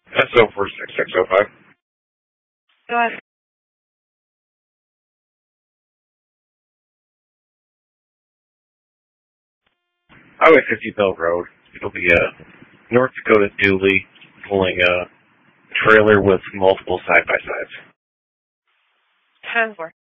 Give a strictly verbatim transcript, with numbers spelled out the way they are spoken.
S O four six six oh five. Go ahead. Highway fifty Bell Road. It'll be a North Dakota dually pulling a trailer with multiple side-by-sides. ten four.